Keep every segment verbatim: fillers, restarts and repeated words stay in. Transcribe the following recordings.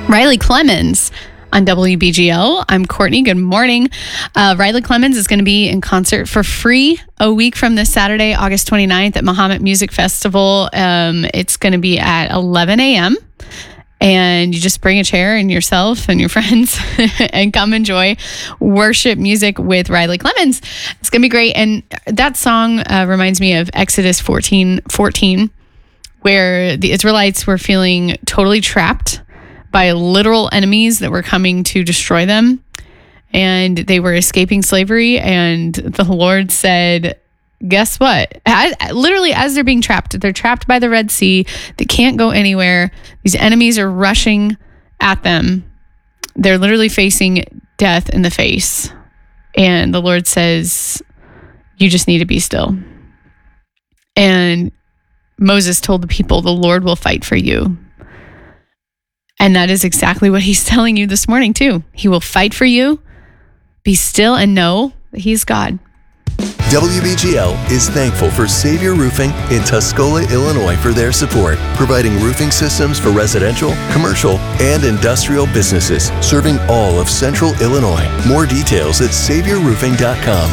Riley Clemmons on W B G L. I'm Courtney. Good morning. Uh, Riley Clemmons is going to be in concert for free a week from this Saturday, August twenty-ninth at Mahomet Music Festival. Um, it's going to be at eleven a.m. And you just bring a chair and yourself and your friends and come enjoy worship music with Riley Clemmons. It's going to be great. And that song uh, reminds me of Exodus fourteen fourteen, where the Israelites were feeling totally trapped by literal enemies that were coming to destroy them. And they were escaping slavery. And the Lord said, guess what? As, literally, as they're being trapped, they're trapped by the Red Sea. They can't go anywhere. These enemies are rushing at them. They're literally facing death in the face. And the Lord says, you just need to be still. And Moses told the people, the Lord will fight for you. And that is exactly what he's telling you this morning, too. He will fight for you. Be still and know that he's God. W B G L is thankful for Savior Roofing in Tuscola, Illinois for their support, providing roofing systems for residential, commercial, and industrial businesses, serving all of Central Illinois. More details at savior roofing dot com.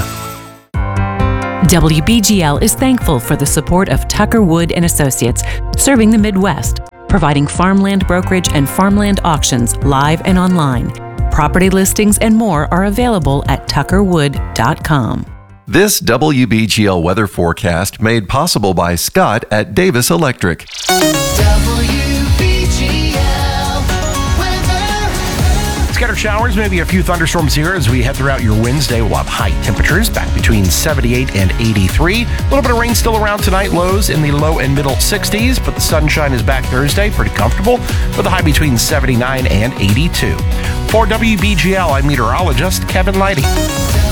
W B G L is thankful for the support of Tucker Wood and Associates, serving the Midwest, providing farmland brokerage and farmland auctions live and online. Property listings and more are available at tucker wood dot com. This W B G L weather forecast made possible by Scott at Davis Electric. W B G L weather. Scattered showers, maybe a few thunderstorms here as we head throughout your Wednesday. We'll have high temperatures back between seventy-eight and eighty-three. A little bit of rain still around tonight, lows in the low and middle sixties, but the sunshine is back Thursday, pretty comfortable, with a high between seventy-nine and eighty-two. For W B G L, I'm meteorologist Kevin Leidy.